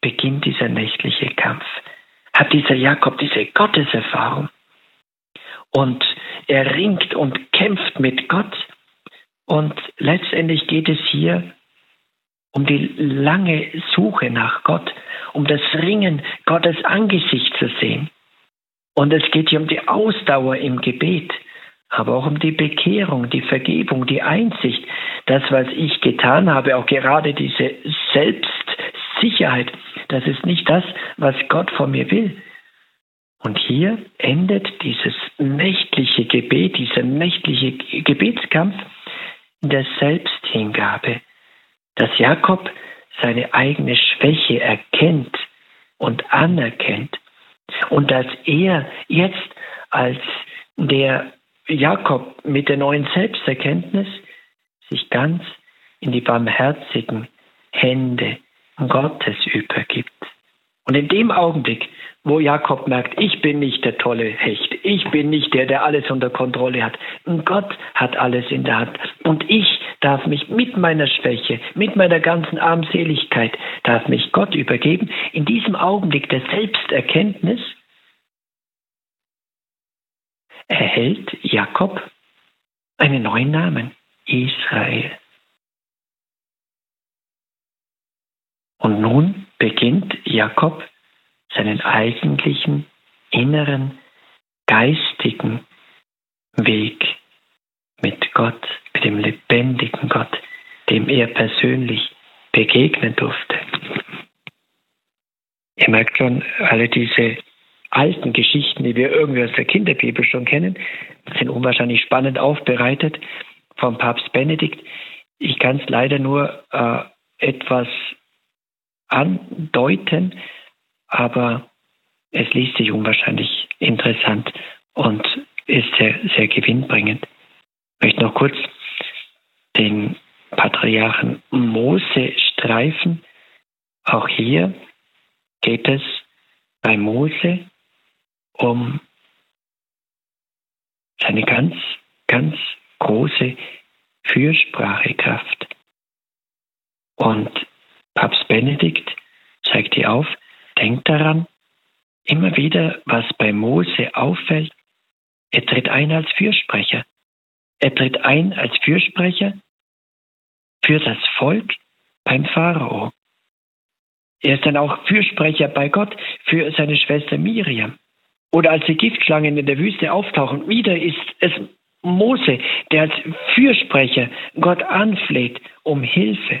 beginnt dieser nächtliche Kampf. Hat dieser Jakob diese Gotteserfahrung. Und er ringt und kämpft mit Gott. Und letztendlich geht es hier um die lange Suche nach Gott, um das Ringen, Gottes Angesicht zu sehen. Und es geht hier um die Ausdauer im Gebet, aber auch um die Bekehrung, die Vergebung, die Einsicht, das, was ich getan habe, auch gerade diese Selbstsicherheit, das ist nicht das, was Gott von mir will. Und hier endet dieses nächtliche Gebet, dieser nächtliche Gebetskampf in der Selbsthingabe, dass Jakob seine eigene Schwäche erkennt und anerkennt und dass er jetzt als der Jakob mit der neuen Selbsterkenntnis sich ganz in die barmherzigen Hände Gottes übergibt. Und in dem Augenblick, wo Jakob merkt, ich bin nicht der tolle Hecht, ich bin nicht der, der alles unter Kontrolle hat. Und Gott hat alles in der Hand. Und ich darf mich mit meiner Schwäche, mit meiner ganzen Armseligkeit, darf mich Gott übergeben. In diesem Augenblick der Selbsterkenntnis erhält Jakob einen neuen Namen, Israel. Und nun beginnt Jakob seinen eigentlichen inneren, geistigen Weg mit Gott, mit dem lebendigen Gott, dem er persönlich begegnen durfte. Ihr merkt schon, alle diese alten Geschichten, die wir irgendwie aus der Kinderbibel schon kennen, sind unwahrscheinlich spannend aufbereitet vom Papst Benedikt. Ich kann es leider nur etwas andeuten, aber es liest sich unwahrscheinlich interessant und ist sehr, sehr gewinnbringend. Ich möchte noch kurz den Patriarchen Mose streifen. Auch hier geht es bei Mose um seine ganz, ganz große Fürsprachekraft. Und Papst Benedikt zeigt dir auf, denkt daran, immer wieder, was bei Mose auffällt, er tritt ein als Fürsprecher. Er tritt ein als Fürsprecher für das Volk beim Pharao. Er ist dann auch Fürsprecher bei Gott für seine Schwester Miriam. Oder als die Giftschlangen in der Wüste auftauchen, wieder ist es Mose, der als Fürsprecher Gott anfleht um Hilfe.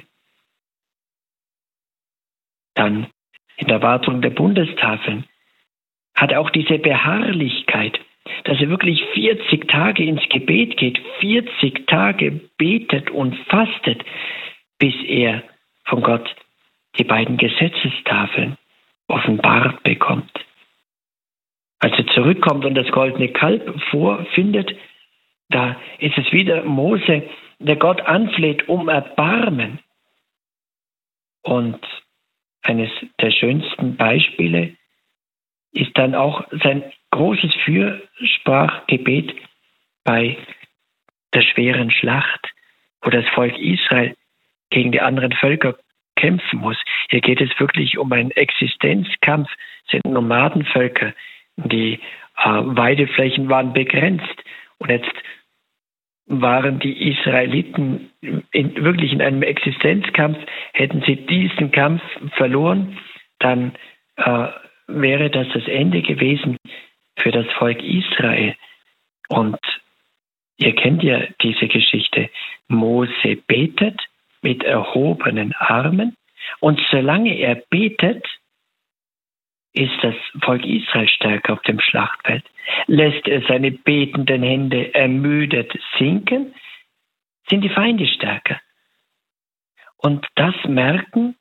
Dann in der Wartung der Bundestafeln hat er auch diese Beharrlichkeit, dass er wirklich 40 Tage ins Gebet geht, 40 Tage betet und fastet, bis er von Gott die beiden Gesetzestafeln offenbart bekommt. Als er zurückkommt und das goldene Kalb vorfindet, da ist es wieder Mose, der Gott anfleht um Erbarmen. Und eines der schönsten Beispiele ist dann auch sein großes Fürsprachgebet bei der schweren Schlacht, wo das Volk Israel gegen die anderen Völker kämpfen muss. Hier geht es wirklich um einen Existenzkampf, es sind Nomadenvölker, die Weideflächen waren begrenzt und jetzt waren die Israeliten wirklich in einem Existenzkampf. Hätten sie diesen Kampf verloren, dann wäre das Ende gewesen für das Volk Israel. Und ihr kennt ja diese Geschichte. Mose betet mit erhobenen Armen und solange er betet, ist das Volk Israel stärker auf dem Schlachtfeld. Lässt er seine betenden Hände ermüdet sinken, sind die Feinde stärker. Und das merken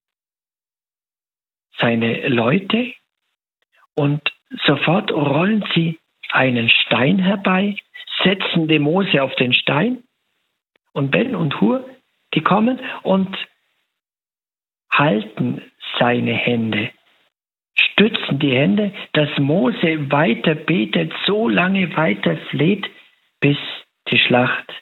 seine Leute und sofort rollen sie einen Stein herbei, setzen den Mose auf den Stein und Ben und Hur, die kommen und halten seine Hände, stützen die Hände, dass Mose weiter betet, so lange weiter fleht, bis die Schlacht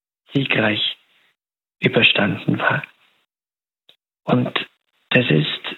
siegreich überstanden war. Und das ist